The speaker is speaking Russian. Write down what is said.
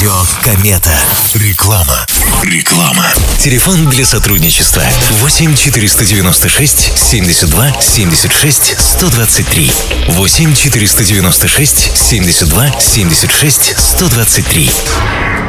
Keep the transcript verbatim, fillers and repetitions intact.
Радио Комета. Реклама. Реклама. Телефон для сотрудничества восемь четыреста девяносто шесть семьдесят два семьдесят шесть сто двадцать три. восемь четыреста девяносто шесть семьдесят два семьдесят шесть сто двадцать три.